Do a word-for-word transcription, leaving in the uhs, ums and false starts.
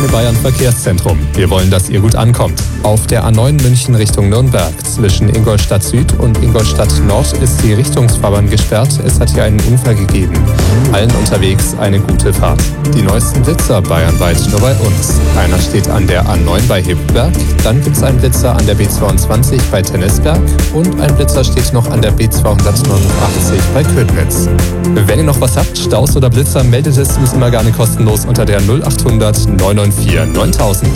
Antenne Bayern Verkehrszentrum. Wir wollen, dass ihr gut ankommt. Auf der A neun München Richtung Nürnberg zwischen Ingolstadt Süd und Ingolstadt Nord ist die Richtungsfahrbahn gesperrt. Es hat hier einen Unfall gegeben. Allen unterwegs eine gute Fahrt. Die neuesten Blitzer bayernweit nur bei uns. Einer steht an der A neun bei Hebberg, dann gibt es einen Blitzer an der B zweiundzwanzig bei Tennisberg und ein Blitzer steht noch an der B zweihundertneunundachtzig bei Ködnitz. Wenn ihr noch was habt, Staus oder Blitzer, meldet es uns immer gerne kostenlos unter der null achthundert neun neun vier neuntausend.